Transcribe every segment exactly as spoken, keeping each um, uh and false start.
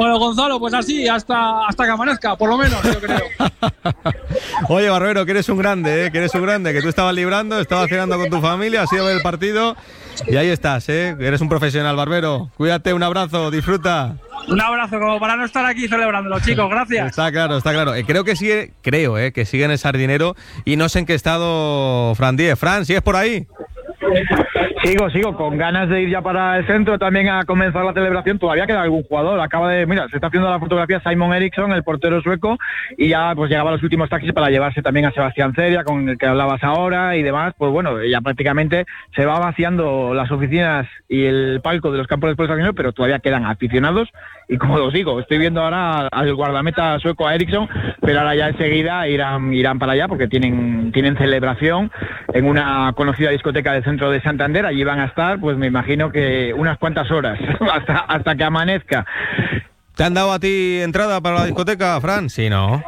Bueno, Gonzalo, pues así, hasta, hasta que amanezca, por lo menos, yo creo. Oye, Barbero, que eres un grande, ¿eh? Que eres un grande, que tú estabas librando, estabas cenando con tu familia, has ido a ver el partido y ahí estás, ¿eh? Eres un profesional, Barbero. Cuídate, un abrazo, disfruta. Un abrazo, como para no estar aquí celebrándolo, chicos, gracias. Está claro, está claro. Eh, creo que sigue, creo, eh, que sigue en el Sardinero y no sé en qué estado Fran Díez. Fran, ¿sigues por ahí? Sigo, sigo, con ganas de ir ya para el centro también a comenzar la celebración. Todavía queda algún jugador, acaba de, mira, se está haciendo la fotografía Simon Eriksson, el portero sueco, y ya pues llegaba a los últimos taxis para llevarse también a Sebastián Ceria, con el que hablabas ahora y demás. Pues bueno, ya prácticamente se va vaciando las oficinas y el palco de los campos de exposición, pero todavía quedan aficionados. Y como os digo, estoy viendo ahora al guardameta sueco, a Eriksson, pero ahora ya enseguida irán irán para allá porque tienen tienen celebración en una conocida discoteca del centro de Santander. Allí van a estar, pues me imagino que unas cuantas horas, hasta, hasta que amanezca. ¿Te han dado a ti entrada para la discoteca, Fran? Sí, ¿no?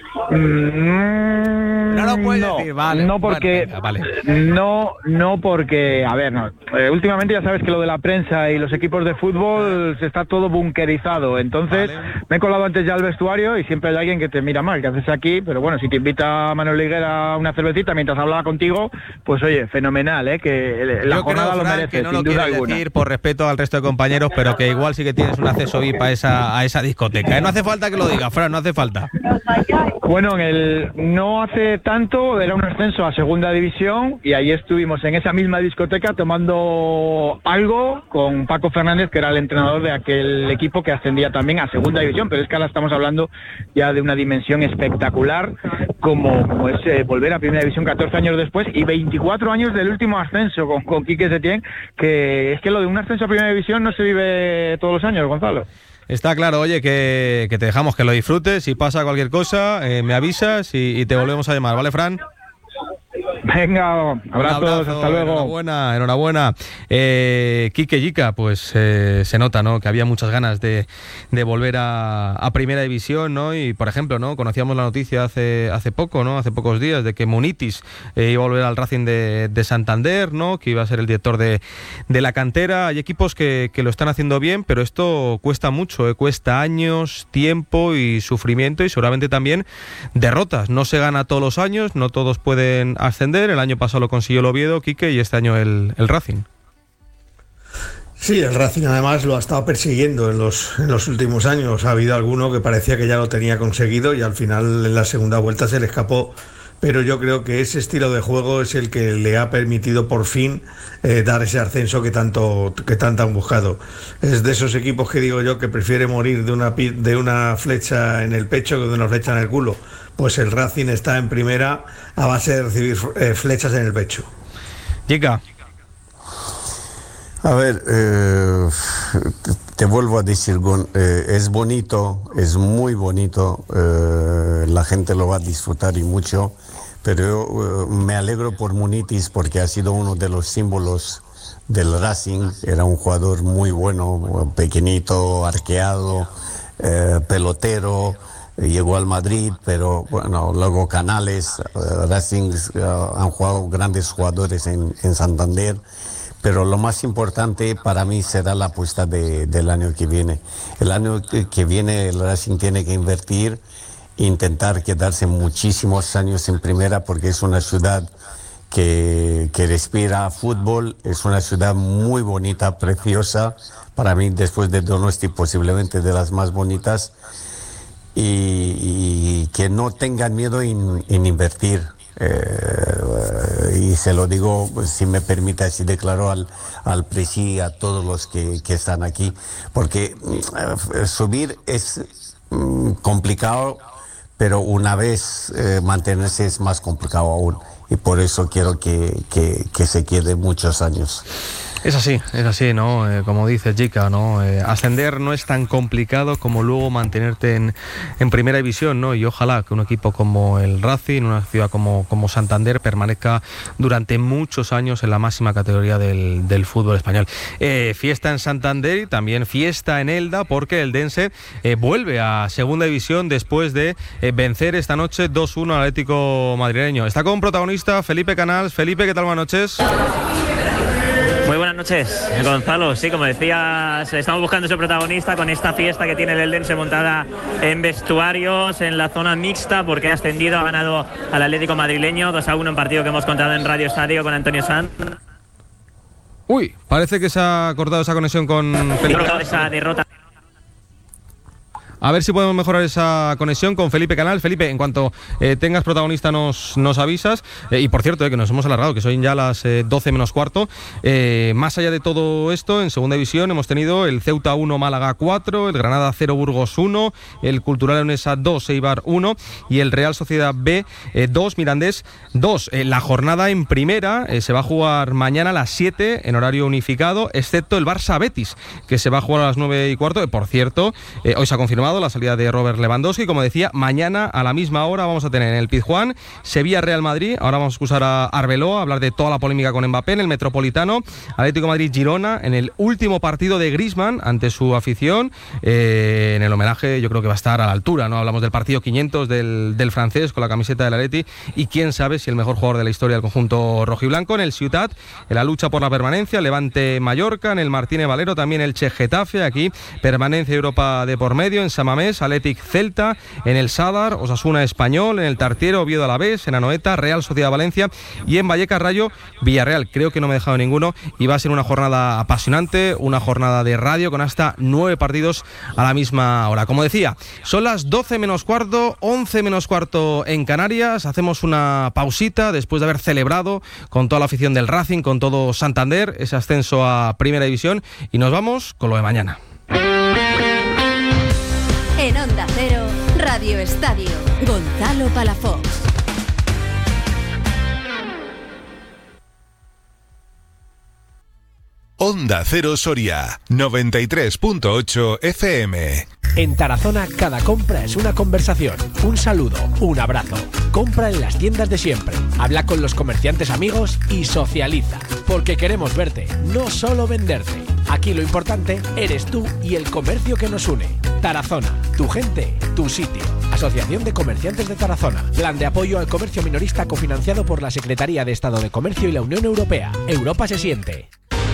Mm, no lo puedes no, decir, vale. No porque, Bueno, venga, vale. no, no porque, a ver, no. Eh, últimamente ya sabes que lo de la prensa y los equipos de fútbol se está todo bunkerizado. Entonces Vale. me he colado antes ya al vestuario y siempre hay alguien que te mira mal, ¿qué haces aquí? Pero bueno, si te invita Manuel Higuera a una cervecita mientras hablaba contigo, pues oye, fenomenal, ¿eh? Que la Yo jornada creo, lo Fran, merece, que no sin lo duda quieres alguna. decir por respeto al resto de compañeros, pero que igual sí que tienes un acceso V I P a esa, a esa discoteca. ¿Eh? No hace falta que lo digas, Fran, no hace falta. Bueno, en el no hace tanto era un ascenso a segunda división y ahí estuvimos en esa misma discoteca tomando algo con Paco Fernández, que era el entrenador de aquel equipo que ascendía también a segunda división, pero es que ahora estamos hablando ya de una dimensión espectacular como, como es eh, volver a primera división catorce años después y veinticuatro años del último ascenso con, con Quique Setién, que es que lo de un ascenso a primera división no se vive todos los años, Gonzalo. Está claro, oye, que, que te dejamos que lo disfrutes. Si pasa cualquier cosa, eh, me avisas y, y te volvemos a llamar, ¿vale, Fran? Venga, abrazos, abrazo, hasta luego. Enhorabuena, enhorabuena. Eh, Quique Yica, pues eh, se nota, ¿no? Que había muchas ganas de, de volver a, a Primera División, ¿no? Y por ejemplo, ¿no? Conocíamos la noticia hace hace poco, ¿no? Hace pocos días de que Munitis eh, iba a volver al Racing de, de Santander, ¿no? Que iba a ser el director de, de la cantera. Hay equipos que, que lo están haciendo bien, pero esto cuesta mucho, ¿eh? Cuesta años, tiempo y sufrimiento y seguramente también derrotas. No se gana todos los años, no todos pueden ascender. El año pasado lo consiguió el Oviedo, Quique, y este año el, el Racing. Sí, el Racing además lo ha estado persiguiendo en los, en los últimos años. Ha habido alguno que parecía que ya lo tenía conseguido y al final en la segunda vuelta se le escapó. Pero yo creo que ese estilo de juego es el que le ha permitido por fin eh, dar ese ascenso que tanto, que tanto han buscado. Es de esos equipos que digo yo que prefiere morir de una, de una flecha en el pecho que de una flecha en el culo. Pues el Racing está en primera a base de recibir eh, flechas en el pecho. Yica. A ver, eh, te vuelvo a decir, eh, es bonito, es muy bonito, eh, la gente lo va a disfrutar y mucho, pero yo eh, me alegro por Munitis porque ha sido uno de los símbolos del Racing. Era un jugador muy bueno, pequeñito, arqueado, eh, pelotero. Llegó al Madrid, pero bueno, luego Canales, uh, Racing uh, han jugado grandes jugadores en, en Santander, pero lo más importante para mí será la apuesta de, del año que viene. El año que, que viene el Racing tiene que invertir, intentar quedarse muchísimos años en primera porque es una ciudad que, que respira fútbol, es una ciudad muy bonita, preciosa, para mí después de Donosti posiblemente de las más bonitas. Y, y que no tengan miedo en, en invertir. Eh, y se lo digo, si me permite, así declaro al, al presi, a todos los que, que están aquí, porque eh, subir es mm, complicado, pero una vez eh, mantenerse es más complicado aún. Y por eso quiero que, que, que se quede muchos años. Es así, es así, ¿no? Eh, como dice Yica, ¿no? Eh, ascender no es tan complicado como luego mantenerte en, en primera división, ¿no? Y ojalá que un equipo como el Racing, una ciudad como, como Santander, permanezca durante muchos años en la máxima categoría del, del fútbol español. Eh, fiesta en Santander y también fiesta en Elda, porque el Dense eh, vuelve a segunda división después de eh, vencer esta noche dos uno al Atlético madrileño. Está con protagonista Felipe Canals. Felipe, ¿qué tal? Buenas noches. Muy buenas buenas noches, Gonzalo. Sí, como decías, estamos buscando ese protagonista con esta fiesta que tiene el Eldense montada en vestuarios, en la zona mixta, porque ha ascendido, ha ganado al Atlético madrileño dos a uno en partido que hemos contado en Radio Estadio con Antonio Sanz. Uy, parece que se ha cortado esa conexión con Felipe. Esa derrota. A ver si podemos mejorar esa conexión con Felipe Canal. Felipe, en cuanto eh, tengas protagonista nos, nos avisas. Eh, y por cierto, eh, que nos hemos alargado, que son ya las eh, doce menos cuarto. Eh, más allá de todo esto, en segunda división hemos tenido el Ceuta uno, Málaga cuatro, el Granada cero, Burgos uno, el Cultural Leonesa dos, Eibar uno y el Real Sociedad B eh, dos, Mirandés dos. Eh, la jornada en primera eh, se va a jugar mañana a las siete en horario unificado, excepto el Barça Betis, que se va a jugar a las nueve y cuarto. Eh, por cierto, eh, hoy se ha confirmado la salida de Robert Lewandowski. Como decía, mañana a la misma hora vamos a tener en el Pizjuán Sevilla-Real Madrid. Ahora vamos a excusar a Arbeloa, a hablar de toda la polémica con Mbappé en el Metropolitano. Atlético Madrid-Girona en el último partido de Griezmann ante su afición. Eh, en el homenaje yo creo que va a estar a la altura, ¿no? Hablamos del partido quinientos del, del francés con la camiseta del Atleti y quién sabe si el mejor jugador de la historia del conjunto rojiblanco. En el Ciutat, en la lucha por la permanencia, Levante-Mallorca. En el Martínez Valero también el Che-Getafe. Aquí permanencia Europa de por medio. En Samamés, Athletic Celta, en el Sadar, Osasuna Español, en el Tartiere, Oviedo Alavés, en Anoeta, Real Sociedad Valencia y en Vallecas Rayo Villarreal. Creo que no me he dejado ninguno y va a ser una jornada apasionante, una jornada de radio con hasta nueve partidos a la misma hora. Como decía, son las doce menos cuarto, once menos cuarto en Canarias. Hacemos una pausita después de haber celebrado con toda la afición del Racing, con todo Santander, ese ascenso a Primera División y nos vamos con lo de mañana. En Onda Cero, Radio Estadio, Gonzalo Palafox. Onda Cero Soria, noventa y tres punto ocho F M. En Tarazona, cada compra es una conversación, un saludo, un abrazo. Compra en las tiendas de siempre, habla con los comerciantes amigos y socializa. Porque queremos verte, no solo venderte. Aquí lo importante eres tú y el comercio que nos une. Tarazona, tu gente, tu sitio. Asociación de Comerciantes de Tarazona. Plan de apoyo al comercio minorista cofinanciado por la Secretaría de Estado de Comercio y la Unión Europea. Europa se siente.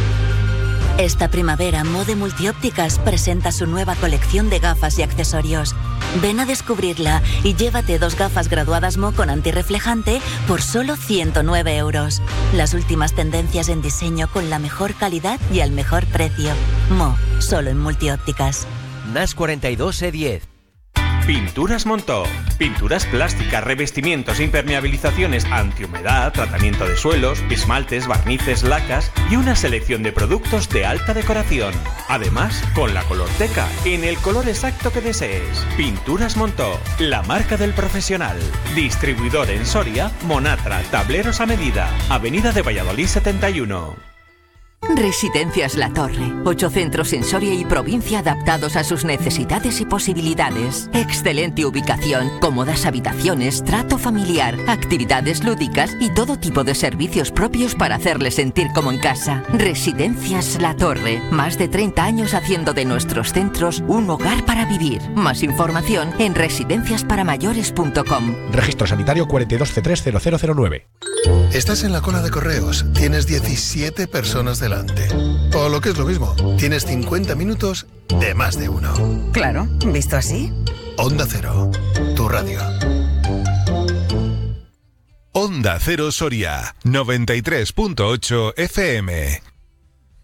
Esta primavera, Mode Multiópticas presenta su nueva colección de gafas y accesorios. Ven a descubrirla y llévate dos gafas graduadas M O con antirreflejante por solo ciento nueve euros. Las últimas tendencias en diseño con la mejor calidad y al mejor precio. M O, solo en Multiópticas. N A S cuarenta y dos E diez. Pinturas Montó. Pinturas plásticas, revestimientos, impermeabilizaciones antihumedad, tratamiento de suelos, esmaltes, barnices, lacas y una selección de productos de alta decoración. Además, con la colorteca, en el color exacto que desees. Pinturas Montó, la marca del profesional. Distribuidor en Soria, Monatra, tableros a medida. Avenida de Valladolid setenta y uno. Residencias La Torre. Ocho centros en Soria y provincia adaptados a sus necesidades y posibilidades. Excelente ubicación, cómodas habitaciones, trato familiar, actividades lúdicas y todo tipo de servicios propios para hacerle sentir como en casa. Residencias La Torre. Más de treinta años haciendo de nuestros centros un hogar para vivir. Más información en residencias para mayores punto com. Registro sanitario cuarenta y dos C tres cero cero cero nueve. Estás en la cola de correos. Tienes diecisiete personas delante. O lo que es lo mismo, tienes cincuenta minutos de más de uno. Claro, visto así. Onda Cero, tu radio. Onda Cero Soria, noventa y tres punto ocho F M.